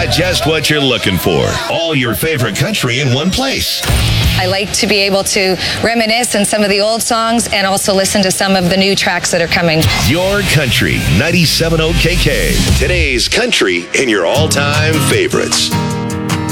got just what you're looking for. All your favorite country in one place. I like to be able to reminisce on some of the old songs and also listen to some of the new tracks that are coming. Your Country 97.0 KK. Today's country and your all-time favorites.